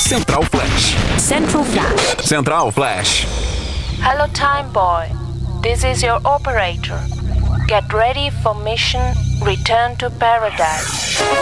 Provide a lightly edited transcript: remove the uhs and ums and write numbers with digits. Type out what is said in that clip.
Central Flash. Central Flash. Central Flash. Hello, Time Boy. This is your operator. Get ready for mission Return to Paradise.